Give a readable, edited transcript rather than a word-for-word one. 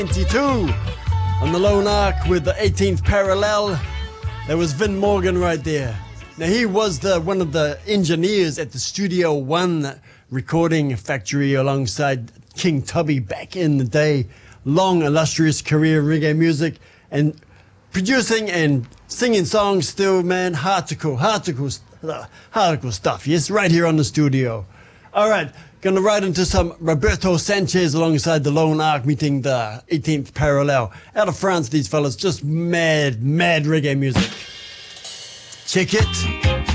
22 on the Lone Ark with the 18th parallel. There was Vin Morgan right there. Now he was one of the engineers at the Studio One recording factory alongside King Tubby back in the day. Long illustrious career in reggae music and producing and singing songs still, man. Hardcore stuff. Yes, right here on the studio. All right. Gonna ride into some Roberto Sanchez alongside the Lone Ark meeting the 18th parallel. Out of France, these fellas, just mad reggae music. Check it.